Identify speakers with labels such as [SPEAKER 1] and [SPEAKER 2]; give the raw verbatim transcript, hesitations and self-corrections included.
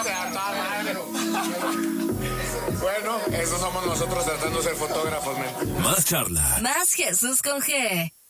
[SPEAKER 1] Bueno, esos somos nosotros tratando de ser fotógrafos, men.
[SPEAKER 2] Más charla.
[SPEAKER 3] Más Jesús con G.